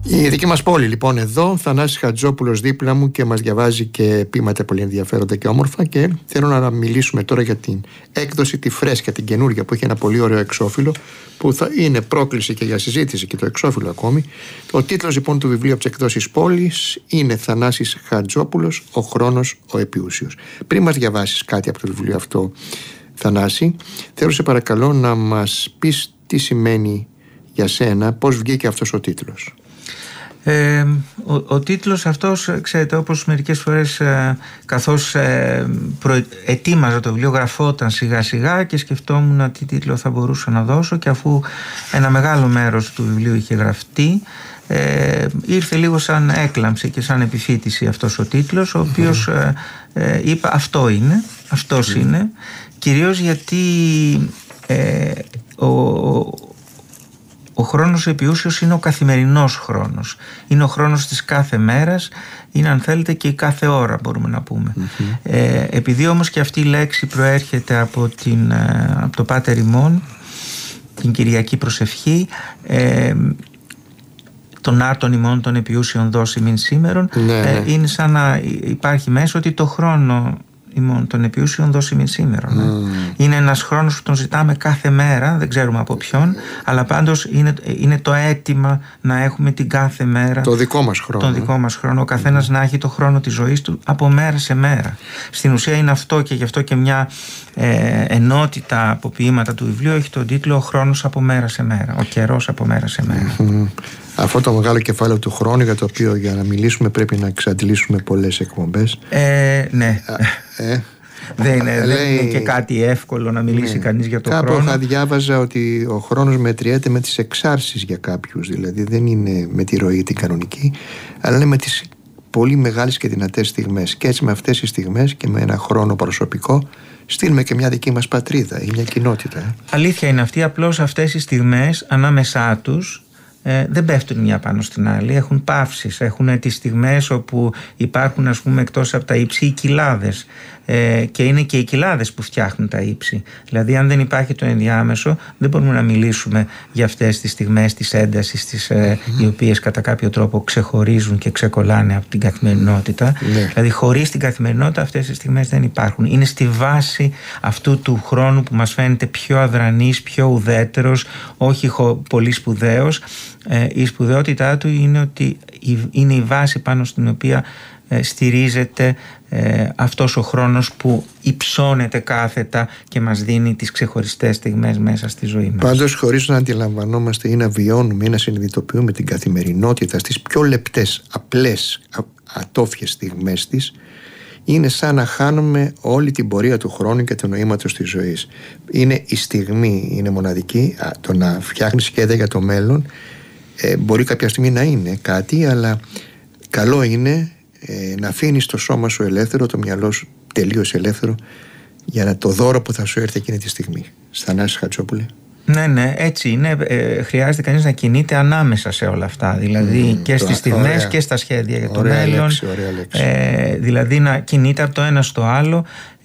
Η δική μας πόλη λοιπόν εδώ, Θανάσης Χατζόπουλος δίπλα μου και μας διαβάζει και ποίηματα πολύ ενδιαφέροντα και όμορφα, και θέλω να μιλήσουμε τώρα για την έκδοση τη φρέσκια, την καινούργια, που έχει ένα πολύ ωραίο εξώφυλλο που θα είναι πρόκληση και για συζήτηση, και το εξώφυλλο ακόμη. Ο τίτλος λοιπόν του βιβλίου από τις εκδόσεις πόλης είναι Θανάσης Χατζόπουλος, ο χρόνος ο επιούσιος. Πριν μας διαβάσεις κάτι από το βιβλίο αυτό, Θανάση, θέλω σε παρακαλώ να μας πεις τι σημαίνει για σένα, πώς βγήκε αυτός ο τίτλος. Ο τίτλος αυτός, ξέρετε, όπως μερικές φορές καθώς ετοίμαζα το βιβλίο, γραφόταν σιγά σιγά και σκεφτόμουν τι τίτλο θα μπορούσα να δώσω, και αφού ένα μεγάλο μέρος του βιβλίου είχε γραφτεί, ήρθε λίγο σαν έκλαμψη και σαν επιφύτηση αυτός ο τίτλος, ο οποίος είπα αυτός είναι, κυρίως γιατί ο χρόνος επιούσιος είναι ο καθημερινός χρόνος. Είναι ο χρόνος της κάθε μέρας, είναι αν θέλετε και η κάθε ώρα, μπορούμε να πούμε. Επειδή όμως και αυτή η λέξη προέρχεται από το Πάτερ ημών, την Κυριακή προσευχή, τον άρτον ημών των επιούσιων δώσει μην σήμερον, είναι σαν να υπάρχει μέσα ότι το χρόνο ημών των επιούσιων δώσει μην σήμερον. Είναι ένας χρόνος που τον ζητάμε κάθε μέρα, δεν ξέρουμε από ποιον, αλλά πάντως είναι το αίτημα να έχουμε την κάθε μέρα το δικό μας χρόνο. Τον δικό μας χρόνο, ο καθένας να έχει το χρόνο της ζωής του από μέρα σε μέρα. Στην ουσία είναι αυτό, και γι' αυτό και μια ενότητα από ποίηματα του βιβλίου έχει τον τίτλο «Ο χρόνος από μέρα σε μέρα», ο καιρός από μέρα σε μέρα. Αυτό το μεγάλο κεφάλαιο του χρόνου, για το οποίο για να μιλήσουμε πρέπει να εξαντλήσουμε πολλές εκπομπές. Ναι. Δεν είναι και κάτι εύκολο να μιλήσει κανείς για το χρόνο. Κάπου θα διάβαζα ότι ο χρόνος μετριέται με τις εξάρσεις για κάποιους. Δηλαδή δεν είναι με τη ροή την κανονική, αλλά είναι με τις πολύ μεγάλες και δυνατές στιγμές. Και έτσι με αυτές τις στιγμές και με ένα χρόνο προσωπικό στείλουμε και μια δική μας πατρίδα ή μια κοινότητα. Αλήθεια είναι αυτή, απλώς αυτές οι στιγμές ανάμεσά τους δεν πέφτουν μια πάνω στην άλλη, έχουν παύσεις, έχουν τις στιγμές όπου υπάρχουν, ας πούμε, εκτός από τα ύψη οι κοιλάδες, και είναι και οι κοιλάδες που φτιάχνουν τα ύψη. Δηλαδή αν δεν υπάρχει το ενδιάμεσο δεν μπορούμε να μιλήσουμε για αυτές τις στιγμές της έντασης, οι οποίες κατά κάποιο τρόπο ξεχωρίζουν και ξεκολλάνε από την καθημερινότητα. Δηλαδή χωρίς την καθημερινότητα αυτές τις στιγμές δεν υπάρχουν. Είναι στη βάση αυτού του χρόνου που μας φαίνεται πιο αδρανής, πιο ουδέτερος, όχι πολύ σπουδαίος. Η σπουδαιότητά του είναι ότι είναι η βάση πάνω στην οποία στηρίζεται αυτός ο χρόνος που υψώνεται κάθετα και μας δίνει τις ξεχωριστές στιγμές μέσα στη ζωή μας. Πάντως, χωρίς να αντιλαμβανόμαστε ή να βιώνουμε ή να συνειδητοποιούμε την καθημερινότητα στις πιο λεπτές, απλές, ατόφιες στιγμές της, είναι σαν να χάνουμε όλη την πορεία του χρόνου και του νοήματος της ζωής. Είναι η στιγμή, είναι μοναδική. Το να φτιάχνεις σχέδια για το μέλλον μπορεί κάποια στιγμή να είναι κάτι, αλλά καλό είναι να αφήνεις το σώμα σου ελεύθερο, το μυαλό σου τελείως ελεύθερο, για να το δώρο που θα σου έρθει εκείνη τη στιγμή. Θανάση Χατζόπουλε. Ναι, έτσι είναι. Χρειάζεται κανείς να κινείται ανάμεσα σε όλα αυτά. Δηλαδή και στις στιγμές και στα σχέδια για το μέλλον. Δηλαδή να κινείται από το ένα στο άλλο,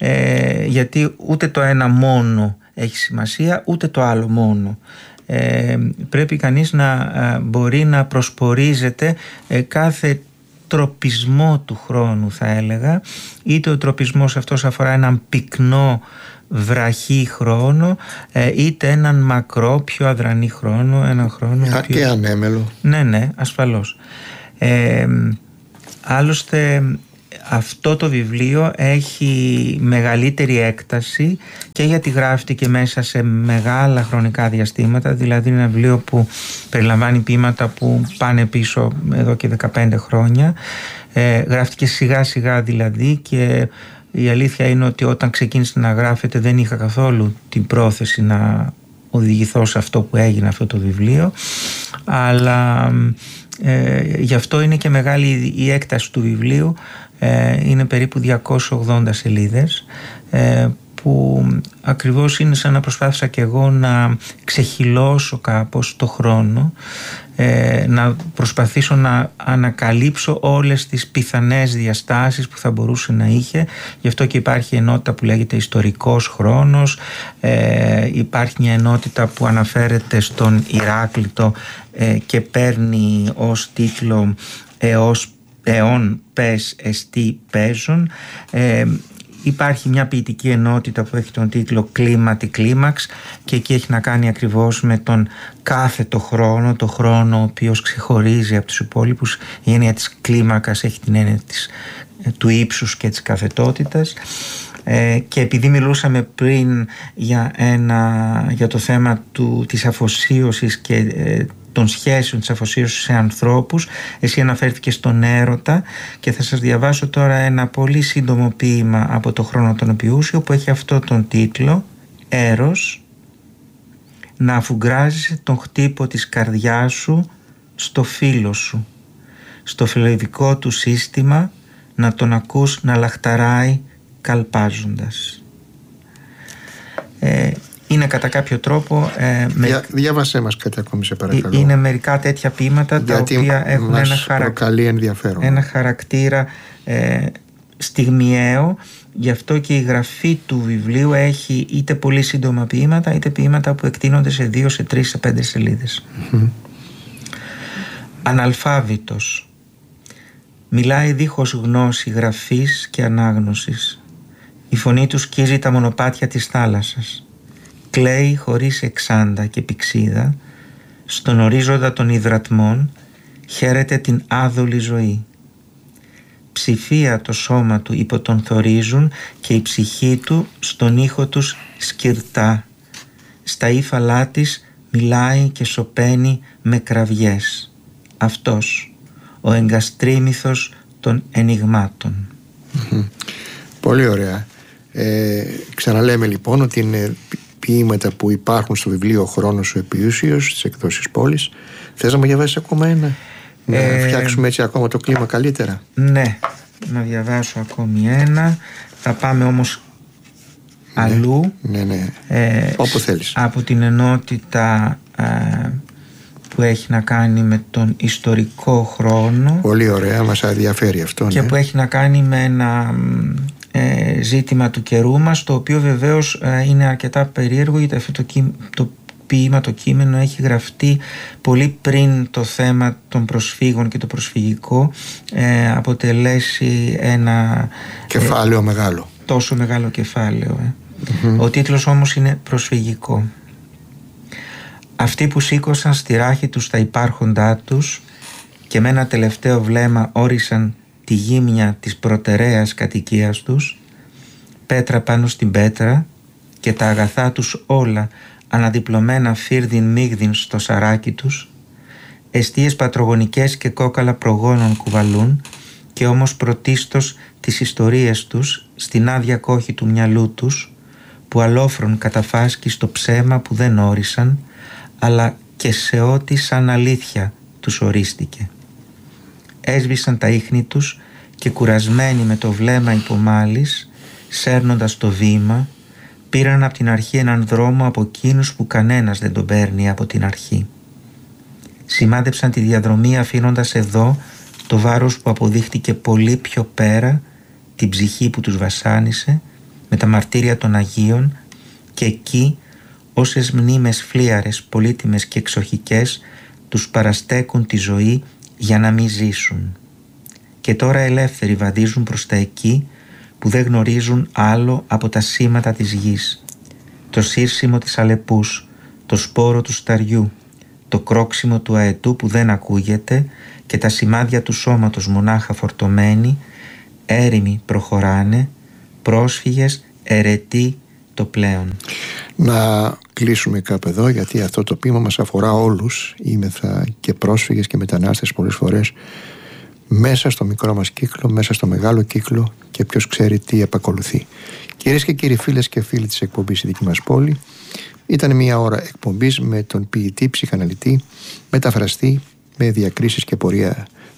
γιατί ούτε το ένα μόνο έχει σημασία, ούτε το άλλο μόνο. Πρέπει κανείς να μπορεί να προσπορίζεται κάθε τροπισμό του χρόνου, θα έλεγα, είτε ο τροπισμός αυτός αφορά έναν πυκνό βραχή χρόνο, είτε έναν μακρό, πιο αδρανή χρόνο, έναν χρόνο και ανέμελο. Ναι, ασφαλώς. Άλλωστε αυτό το βιβλίο έχει μεγαλύτερη έκταση και γιατί γράφτηκε μέσα σε μεγάλα χρονικά διαστήματα. Δηλαδή είναι ένα βιβλίο που περιλαμβάνει ποίηματα που πάνε πίσω εδώ και 15 χρόνια. Γράφτηκε σιγά σιγά δηλαδή, και η αλήθεια είναι ότι όταν ξεκίνησε να γράφεται δεν είχα καθόλου την πρόθεση να οδηγηθώ σε αυτό που έγινε αυτό το βιβλίο, αλλά γι' αυτό είναι και μεγάλη η έκταση του βιβλίου. Είναι περίπου 280 σελίδες, που ακριβώς είναι σαν να προσπάθησα και εγώ να ξεχυλώσω κάπως το χρόνο, να προσπαθήσω να ανακαλύψω όλες τις πιθανές διαστάσεις που θα μπορούσε να είχε. Γι' αυτό και υπάρχει ενότητα που λέγεται ιστορικός χρόνος, υπάρχει μια ενότητα που αναφέρεται στον Ηράκλειτο και παίρνει ως τίτλο «Εών πες εστί παίζον». Υπάρχει μια ποιητική ενότητα που έχει τον τίτλο «Κλίματι κλίμαξ» και εκεί έχει να κάνει ακριβώς με τον κάθετο χρόνο, το χρόνο ο οποίος ξεχωρίζει από τους υπόλοιπους. Η έννοια της κλίμακας έχει την έννοια του ύψους και της κάθετότητας. Και επειδή μιλούσαμε πριν για το θέμα της αφοσίωσης και των σχέσεων της αφοσίωσης σε ανθρώπους, εσύ αναφέρθηκες στον έρωτα και θα σας διαβάσω τώρα ένα πολύ σύντομο ποίημα από το Χρόνο τον Επιούσιο που έχει αυτό τον τίτλο «Έρος, να αφουγκράζεις τον χτύπο της καρδιάς σου στο φίλο σου, στο φιλοειδικό του σύστημα να τον ακούς να λαχταράει καλπάζοντας». Είναι κατά κάποιο τρόπο διάβασέ μας κάτι ακόμη σε παρακαλώ. Είναι μερικά τέτοια ποίηματα τα οποία έχουν ένα χαρακτήρα στιγμιαίο. Γι' αυτό και η γραφή του βιβλίου έχει είτε πολύ σύντομα ποίηματα είτε ποίηματα που εκτείνονται σε 2, σε 3, σε 5 σελίδες. Αναλφάβητος, μιλάει δίχως γνώση γραφής και ανάγνωσης. Η φωνή του σκίζει τα μονοπάτια της θάλασσας. Κλαίει χωρίς εξάντα και πηξίδα, στον ορίζοντα των υδρατμών χαίρεται την άδολη ζωή. Ψηφία το σώμα του υπό τον θωρίζουν και η ψυχή του στον ήχο τους σκυρτά. Στα ύφαλά της μιλάει και σωπαίνει με κραυγές. Αυτός, ο εγκαστρίμηθος των ενιγμάτων. Πολύ ωραία. Ξαναλέμε λοιπόν ότι είναι ποίηματα που υπάρχουν στο βιβλίο «Ο Χρόνος ο Επιούσιος» στις εκδόσεις Πόλης. Θες να μου διαβάσεις ακόμα ένα, να φτιάξουμε έτσι ακόμα το κλίμα καλύτερα? Ναι, να διαβάσω ακόμη ένα. Θα πάμε όμως αλλού. Ναι. Όπου θέλεις. Από την ενότητα που έχει να κάνει με τον ιστορικό χρόνο. Πολύ ωραία, μας ενδιαφέρει αυτό. Και που έχει να κάνει με ένα ζήτημα του καιρού μας, το οποίο βεβαίως είναι αρκετά περίεργο, γιατί αυτό το ποίημα, το κείμενο έχει γραφτεί πολύ πριν το θέμα των προσφύγων και το προσφυγικό αποτελέσει ένα κεφάλαιο μεγάλο, τόσο μεγάλο κεφάλαιο. Ο τίτλος όμως είναι «Προσφυγικό». Αυτοί που σήκωσαν στη ράχη τους τα υπάρχοντά τους και με ένα τελευταίο βλέμμα όρισαν τη γύμνια της προτεραίας κατοικίας τους, πέτρα πάνω στην πέτρα, και τα αγαθά τους όλα αναδιπλωμένα φύρδιν μίγδιν στο σαράκι τους, εστίες πατρογονικές και κόκαλα προγόνων κουβαλούν, και όμως πρωτίστως τις ιστορίες τους στην άδεια κόχη του μυαλού τους, που αλόφρον καταφάσκει στο ψέμα που δεν όρισαν, αλλά και σε ό,τι σαν αλήθεια τους ορίστηκε. Έσβησαν τα ίχνη τους και κουρασμένοι με το βλέμμα υπομάλης, σέρνοντας το βήμα, πήραν από την αρχή έναν δρόμο από εκείνους που κανένας δεν τον παίρνει από την αρχή. Σημάδεψαν τη διαδρομή αφήνοντας εδώ το βάρος που αποδείχτηκε πολύ πιο πέρα, την ψυχή που τους βασάνισε με τα μαρτύρια των Αγίων, και εκεί όσες μνήμες φλίαρες, πολύτιμες και εξοχικές τους παραστέκουν τη ζωή για να μην ζήσουν. Και τώρα ελεύθεροι βαδίζουν προς τα εκεί που δεν γνωρίζουν άλλο από τα σήματα της γης, το σύρσιμο της αλεπούς, το σπόρο του σταριού, το κρόξιμο του αετού που δεν ακούγεται και τα σημάδια του σώματος μονάχα φορτωμένοι, έρημοι προχωράνε, πρόσφυγες, αιρετοί το πλέον. Να κλείσουμε κάπου εδώ, γιατί αυτό το ποίημα μας αφορά όλους. Είμεθα και πρόσφυγες και μετανάστες πολλές φορές, μέσα στο μικρό μας κύκλο, μέσα στο μεγάλο κύκλο, και ποιος ξέρει τι επακολουθεί. Κυρίες και κύριοι, φίλες και φίλοι της εκπομπής «Η Δική μας Πόλη», ήταν μια ώρα εκπομπής με τον ποιητή, ψυχαναλυτή, μεταφραστή, με διακρίσεις και πορεία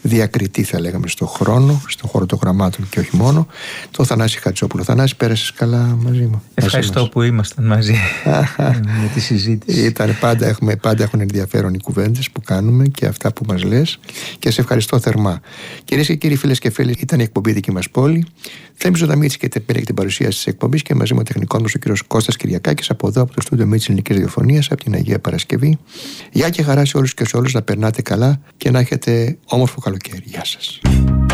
διακριτή, θα λέγαμε, στον χρόνο, στον χώρο των γραμμάτων και όχι μόνο, τον Θανάση Χατζόπουλο. Θανάση, πέρασες καλά μαζί μου? Ευχαριστώ που ήμασταν μαζί με τη συζήτηση. Πάντα έχουν ενδιαφέρον οι κουβέντες που κάνουμε και αυτά που μας λες, και σε ευχαριστώ θερμά. Κυρίες και κύριοι, φίλες και φίλοι, ήταν η εκπομπή Δική μας Πόλη. Θέμης Ζωνταμίτης και Τεπίρη για την παρουσίαση της εκπομπής, και μαζί με ο τεχνικός μας ο κύριος Κώστας Κυριακάκης από εδώ, από το στούντιο Μίτης Ελληνικής Ραδιοφωνίας, από την Αγία Παρασκευή. Γεια και χαρά σε όλους και σε όλους, να περνάτε καλά και να έχετε όμορφο καλοκαίρι. Γεια σας.